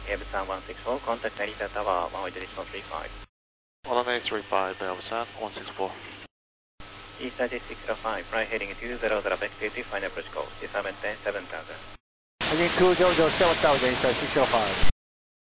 Evasan 164, contact Narita Tower, 108 decimal 35. 10835, Evasan 164. East 3605, fly heading 200, vector final approach call, disarm 10, 7000. Heading 200, 7000, East 605.